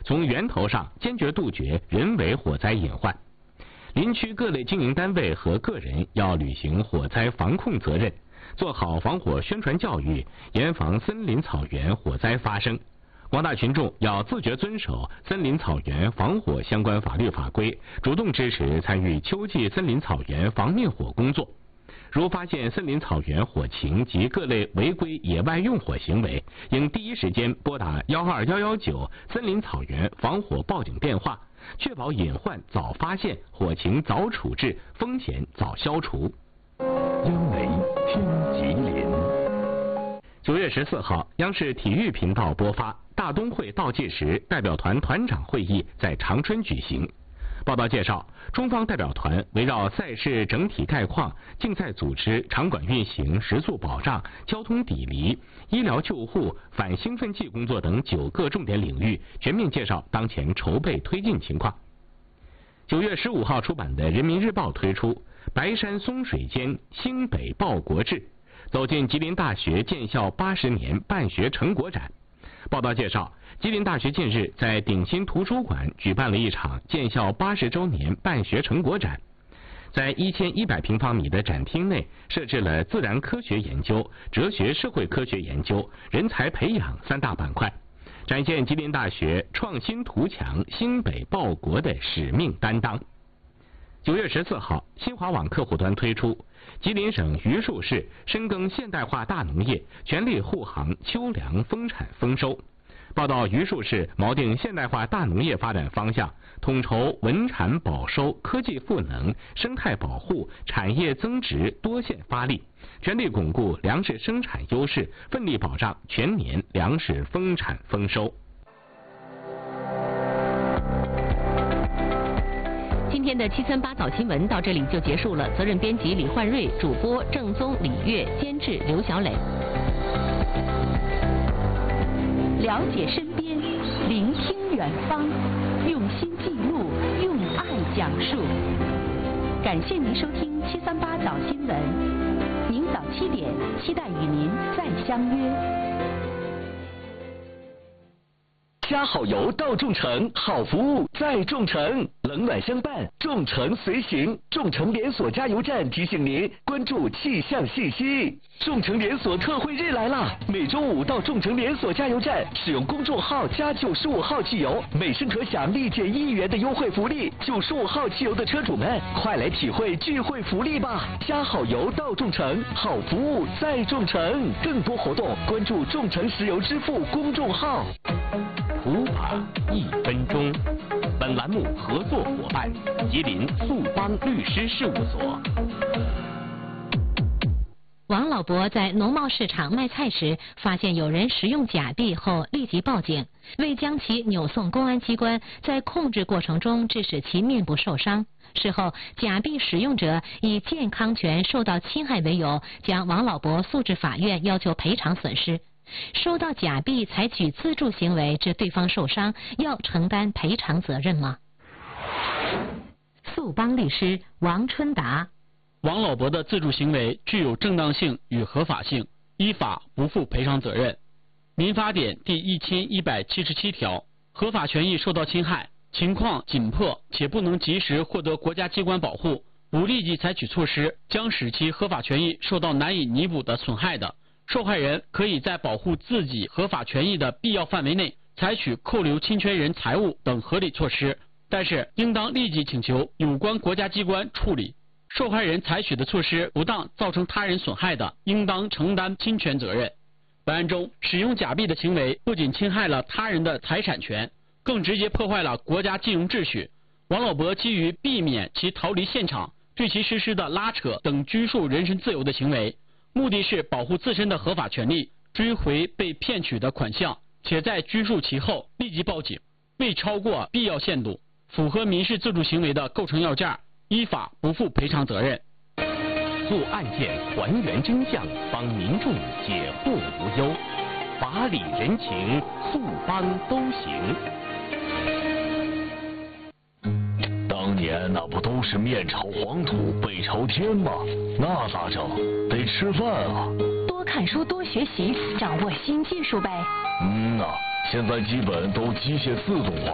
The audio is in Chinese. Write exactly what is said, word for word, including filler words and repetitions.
从源头上坚决杜绝人为火灾隐患。林区各类经营单位和个人要履行火灾防控责任，做好防火宣传教育，严防森林草原火灾发生。广大群众要自觉遵守森林草原防火相关法律法规，主动支持参与秋季森林草原防灭火工作。如发现森林草原火情及各类违规野外用火行为，应第一时间拨打幺二幺幺九森林草原防火报警电话，确保隐患早发现，火情早处置，风险早消除。 央媒听吉林。 九月十四号，央视体育频道播发大冬会倒计时代表团团长会议在长春举行。报道介绍，中方代表团围绕赛事整体概况、竞赛组织、场馆运行、食宿保障、交通抵离、医疗救护、反兴奋剂工作等九个重点领域，全面介绍当前筹备推进情况。九月十五号出版的《人民日报》推出白山松水间兴北报国志，走进吉林大学建校八十年办学成果展。报道介绍，吉林大学近日在鼎新图书馆举办了一场建校八十周年办学成果展。在一千一百平方米的展厅内，设置了自然科学研究、哲学社会科学研究、人才培养三大板块，展现吉林大学创新图强、兴北报国的使命担当。九月十四号，新华网客户端推出吉林省榆树市深耕现代化大农业，全力护航秋粮丰产丰收。报道榆树市锚定现代化大农业发展方向，统筹稳产保收、科技赋能、生态保护、产业增值多线发力，全力巩固粮食生产优势，奋力保障全年粮食丰产丰收。 今天的七三八早新闻到这里就结束了，责任编辑李焕瑞，主播郑宗、李月，监制刘小磊。 了解身边，聆听远方，用心记录，用爱讲述。感谢您收听七三八早新闻，明早七点，期待与您再相约。 加好油到众诚，好服务在众诚，冷暖相伴，众诚随行。众诚连锁加油站提醒您关注气象信息。众诚连锁特惠日来啦！每周五到众诚连锁加油站使用公众号加九十五号汽油，每升可享立减一元的优惠福利。九十五号汽油的车主们，快来体会聚会福利吧！加好油到众诚，好服务在众诚。更多活动关注众诚石油支付公众号。 普法一分钟。本栏目合作伙伴：吉林速邦律师事务所。 王老伯在农贸市场卖菜时，发现有人食用假币后立即报警，为将其扭送公安机关，在控制过程中致使其面部受伤。事后，假币使用者以健康权受到侵害为由，将王老伯诉至法院，要求赔偿损失。收到假币采取资助行为致对方受伤，要承担赔偿责任吗？速邦律师王春达。 王老伯的自助行为具有正当性与合法性，依法不负赔偿责任。民法典第一千一百七十七条，合法权益受到侵害，情况紧迫且不能及时获得国家机关保护，不立即采取措施，将使其合法权益受到难以弥补的损害的，受害人可以在保护自己合法权益的必要范围内，采取扣留侵权人财物等合理措施，但是应当立即请求有关国家机关处理。受害人采取的措施不当造成他人损害的，应当承担侵权责任。本案中，使用假币的行为不仅侵害了他人的财产权，更直接破坏了国家金融秩序。王老伯基于避免其逃离现场，对其实施的拉扯等拘束人身自由的行为，目的是保护自身的合法权利，追回被骗取的款项，且在拘束其后立即报警，未超过必要限度，符合民事自助行为的构成要件，依法不负赔偿责任。 做案件还原真相，帮民众解惑无忧，法理人情，速帮都行。 当年那不都是面朝黄土背朝天吗？那咋整？得吃饭啊！ 多看书，多学习，掌握新技术呗。 嗯呐、啊，现在基本都机械自动化。